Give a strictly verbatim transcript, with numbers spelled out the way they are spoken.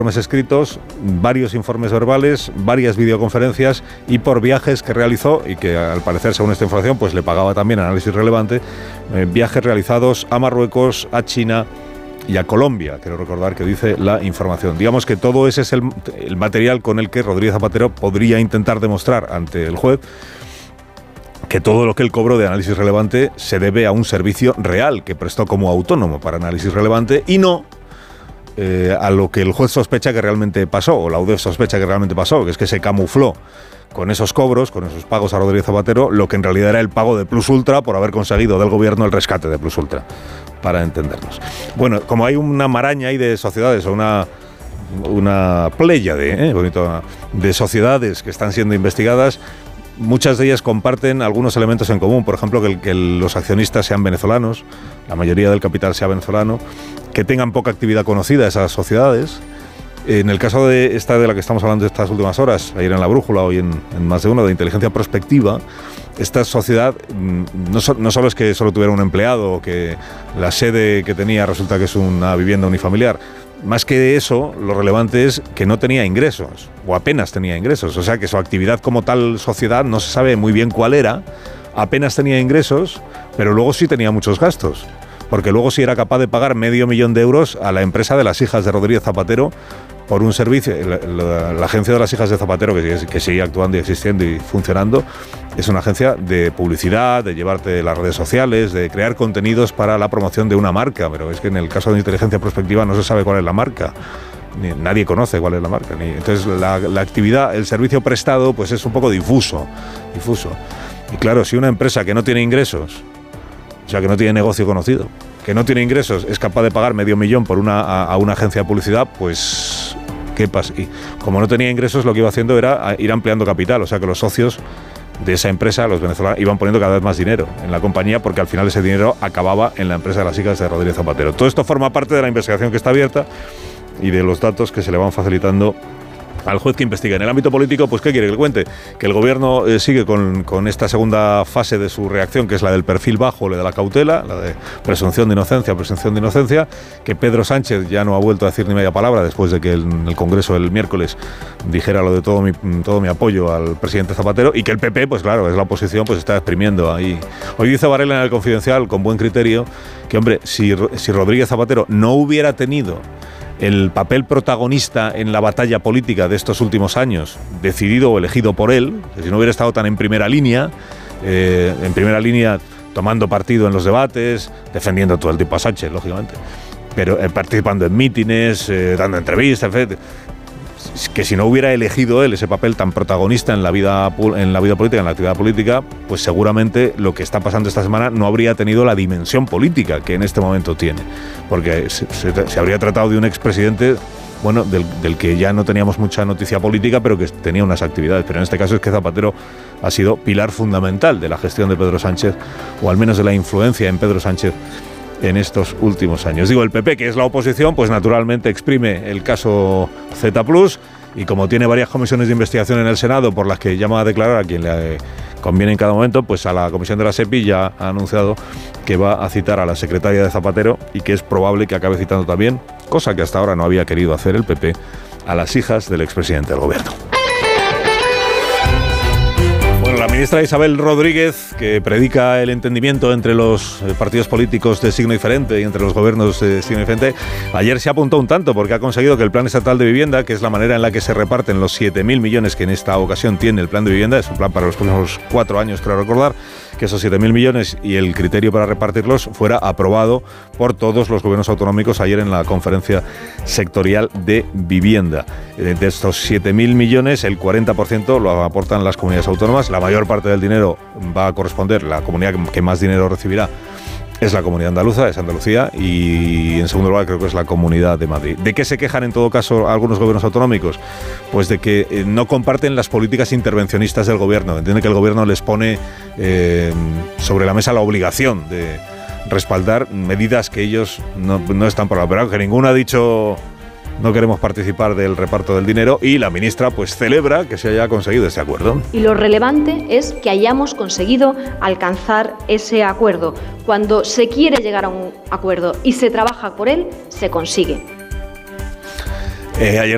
informes escritos, varios informes verbales, varias videoconferencias y por viajes que realizó y que al parecer, según esta información, pues le pagaba también Análisis Relevante, eh, viajes realizados a Marruecos, a China y a Colombia, quiero recordar que dice la información. Digamos que todo ese es el, el material con el que Rodríguez Zapatero podría intentar demostrar ante el juez que todo lo que él cobró de Análisis Relevante se debe a un servicio real que prestó como autónomo para Análisis Relevante y no Eh, a lo que el juez sospecha que realmente pasó, o la U D E F sospecha que realmente pasó, que es que se camufló con esos cobros, con esos pagos a Rodríguez Zapatero, lo que en realidad era el pago de Plus Ultra por haber conseguido del gobierno el rescate de Plus Ultra, para entendernos. Bueno, como hay una maraña ahí de sociedades, o una, una pléyade, ¿eh? bonito, de sociedades que están siendo investigadas, muchas de ellas comparten algunos elementos en común, por ejemplo, que, el, que los accionistas sean venezolanos, la mayoría del capital sea venezolano, que tengan poca actividad conocida esas sociedades. En el caso de esta de la que estamos hablando estas últimas horas, ayer en La Brújula, hoy en, en más de uno, de inteligencia prospectiva, esta sociedad no, so, no solo es que solo tuviera un empleado, o que la sede que tenía resulta que es una vivienda unifamiliar. Más que eso, lo relevante es que no tenía ingresos, o apenas tenía ingresos. O sea, que su actividad como tal sociedad no se sabe muy bien cuál era, apenas tenía ingresos, pero luego sí tenía muchos gastos. Porque luego sí era capaz de pagar medio millón de euros a la empresa de las hijas de Rodríguez Zapatero por un servicio. La, la, la agencia de las hijas de Zapatero, que, que sigue actuando y existiendo y funcionando, es una agencia de publicidad, de llevarte las redes sociales, de crear contenidos para la promoción de una marca. Pero es que en el caso de inteligencia prospectiva no se sabe cuál es la marca. Ni, nadie conoce cuál es la marca. Ni, entonces la, la actividad, el servicio prestado, pues es un poco difuso, difuso. Y claro, si una empresa que no tiene ingresos, o sea, que no tiene negocio conocido, que no tiene ingresos, es capaz de pagar medio millón por una, a, a una agencia de publicidad, pues, ¿qué pasa? Y como no tenía ingresos, lo que iba haciendo era ir ampliando capital, o sea, que los socios de esa empresa, los venezolanos, iban poniendo cada vez más dinero en la compañía, porque al final ese dinero acababa en la empresa de las hijas de Rodríguez Zapatero. Todo esto forma parte de la investigación que está abierta y de los datos que se le van facilitando al juez que investiga. En el ámbito político, pues ¿qué quiere que le cuente? Que el gobierno eh, sigue con, con esta segunda fase de su reacción, que es la del perfil bajo, la de la cautela, la de presunción de inocencia, presunción de inocencia, que Pedro Sánchez ya no ha vuelto a decir ni media palabra después de que el, el Congreso el miércoles dijera lo de todo mi, todo mi apoyo al presidente Zapatero, y que el P P, pues claro, es la oposición, pues está exprimiendo ahí. Hoy dice Varela en el Confidencial, con buen criterio, que hombre, si, si Rodríguez Zapatero no hubiera tenido el papel protagonista en la batalla política de estos últimos años, decidido o elegido por él, si no hubiera estado tan en primera línea, eh, en primera línea tomando partido en los debates, defendiendo todo el tiempo a Sánchez, lógicamente, pero eh, participando en mítines, eh, dando entrevistas, etcétera, que si no hubiera elegido él ese papel tan protagonista en la vida en la vida política, en la actividad política, pues seguramente lo que está pasando esta semana no habría tenido la dimensión política que en este momento tiene, porque se, se, se habría tratado de un expresidente, bueno, del, del que ya no teníamos mucha noticia política, pero que tenía unas actividades. Pero en este caso es que Zapatero ha sido pilar fundamental de la gestión de Pedro Sánchez, o al menos de la influencia en Pedro Sánchez en estos últimos años. Digo, el P P, que es la oposición, pues naturalmente exprime el caso Z plus, y como tiene varias comisiones de investigación en el Senado por las que llama a declarar a quien le conviene en cada momento, pues a la comisión de la SEPI ya ha anunciado que va a citar a la secretaria de Zapatero, y que es probable que acabe citando también, cosa que hasta ahora no había querido hacer el P P, a las hijas del expresidente del gobierno. La ministra Isabel Rodríguez, que predica el entendimiento entre los partidos políticos de signo diferente y entre los gobiernos de signo diferente, ayer se apuntó un tanto porque ha conseguido que el Plan Estatal de Vivienda, que es la manera en la que se reparten los siete mil millones que en esta ocasión tiene el Plan de Vivienda, es un plan para los próximos cuatro años, creo recordar, que esos siete mil millones y el criterio para repartirlos fuera aprobado por todos los gobiernos autonómicos ayer en la conferencia sectorial de vivienda. De estos siete mil millones, el cuarenta por ciento lo aportan las comunidades autónomas. La mayor parte del dinero va a corresponder, la comunidad que más dinero recibirá es la Comunidad Andaluza, es Andalucía, y en segundo lugar creo que es la Comunidad de Madrid. ¿De qué se quejan en todo caso algunos gobiernos autonómicos? Pues de que eh, no comparten las políticas intervencionistas del gobierno. Entienden que el gobierno les pone eh, sobre la mesa la obligación de respaldar medidas que ellos no, no están por la... Pero que ninguno ha dicho no queremos participar del reparto del dinero, y la ministra pues celebra que se haya conseguido ese acuerdo. Y lo relevante es que hayamos conseguido alcanzar ese acuerdo. Cuando se quiere llegar a un acuerdo y se trabaja por él, se consigue. Eh, ayer